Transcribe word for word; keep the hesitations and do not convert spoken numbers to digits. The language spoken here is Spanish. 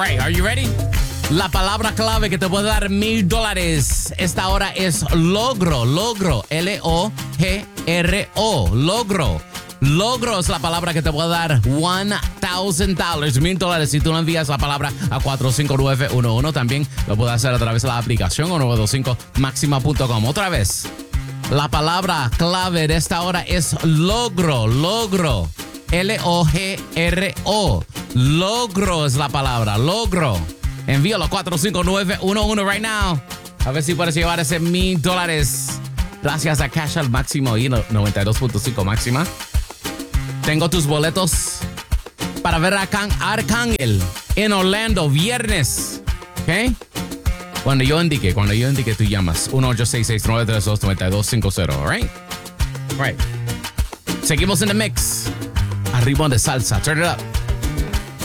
right, are you ready? La palabra clave que te puede dar mil dólares esta hora es logro, logro, L O G R O, logro. Logro es la palabra que te puede dar one thousand dollars, mil dólares si tú no envías la palabra a cuatro cinco nueve uno uno. También lo puedes hacer a través de la aplicación o nueve dos cinco máxima punto com. Otra vez, la palabra clave de esta hora es logro, logro, L O G R O. Logro es la palabra, logro. Envíalo a cuatro cinco nueve uno uno right now. A ver si puedes llevar ese mil dólares. Gracias a Cash al Máximo y noventa y dos punto cinco Máxima. Tengo tus boletos para ver a Arcángel en Orlando, viernes. ¿Ok? Cuando yo indique, cuando yo indique, tú llamas uno ocho seis seis nueve tres dos nueve dos cinco cero. All right? All right. Seguimos en the mix. Arriba de salsa. Turn it up.